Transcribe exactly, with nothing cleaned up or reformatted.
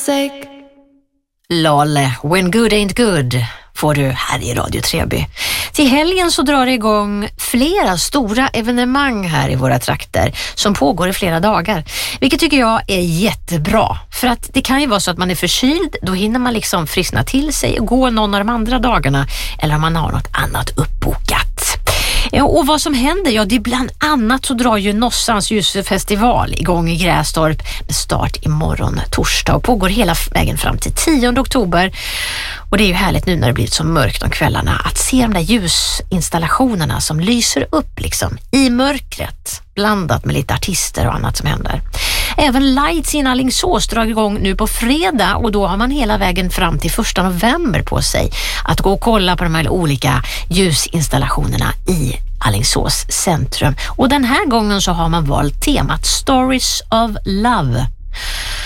sake. Lolle, when good ain't good får du här i Radio Treby. Till helgen så drar det igång flera stora evenemang här i våra trakter som pågår i flera dagar. Vilket tycker jag är jättebra. För att det kan ju vara så att man är förkyld, då hinner man liksom friskna till sig och gå någon av de andra dagarna. Eller om man har något annat uppbokat. Och vad som händer, ja det är bland annat så drar ju Nossans ljusfestival igång i Grästorp med start imorgon torsdag och pågår hela vägen fram till tionde oktober. Och det är ju härligt nu när det blivit så mörkt om kvällarna att se de där ljusinstallationerna som lyser upp liksom i mörkret blandat med lite artister och annat som händer. Även Lights in Alingsås drar igång nu på fredag och då har man hela vägen fram till första november på sig att gå och kolla på de här olika ljusinstallationerna i Alingsås centrum. Och den här gången så har man valt temat Stories of Love.